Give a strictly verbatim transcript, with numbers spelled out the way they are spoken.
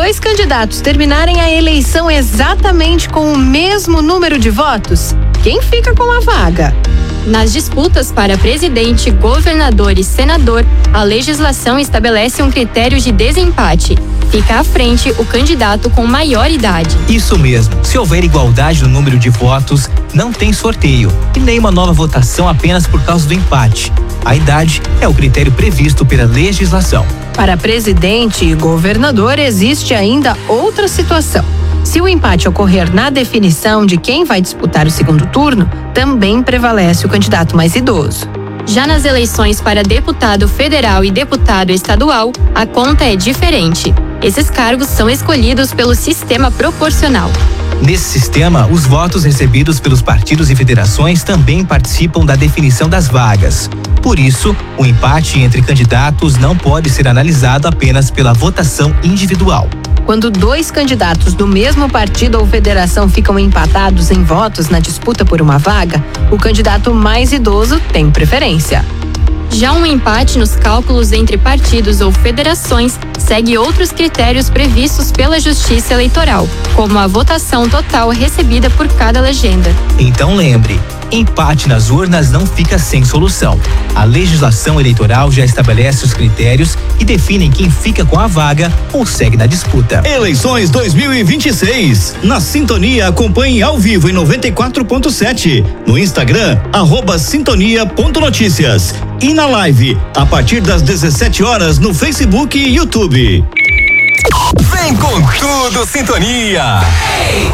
dois candidatos terminarem a eleição exatamente com o mesmo número de votos, quem fica com a vaga? Nas disputas para presidente, governador e senador, a legislação estabelece um critério de desempate. Fica à frente o candidato com maior idade. Isso mesmo. Se houver igualdade no número de votos, não tem sorteio e nem uma nova votação apenas por causa do empate. A idade é o critério previsto pela legislação. Para presidente e governador, existe ainda outra situação. Se o empate ocorrer na definição de quem vai disputar o segundo turno, também prevalece o candidato mais idoso. Já nas eleições para deputado federal e deputado estadual, a conta é diferente. Esses cargos são escolhidos pelo sistema proporcional. Nesse sistema, os votos recebidos pelos partidos e federações também participam da definição das vagas. Por isso, o empate entre candidatos não pode ser analisado apenas pela votação individual. Quando dois candidatos do mesmo partido ou federação ficam empatados em votos na disputa por uma vaga, o candidato mais idoso tem preferência. Já um empate nos cálculos entre partidos ou federações segue outros critérios previstos pela Justiça Eleitoral, como a votação total recebida por cada legenda. Então lembre, empate nas urnas não fica sem solução. A legislação eleitoral já estabelece os critérios e definem quem fica com a vaga ou segue na disputa. Eleições dois mil e vinte e seis. Na Sintonia, acompanhe ao vivo em noventa e quatro ponto sete. No Instagram, arroba sintonia ponto notícias. E na live, a partir das dezessete horas no Facebook e YouTube. Vem com tudo, Sintonia!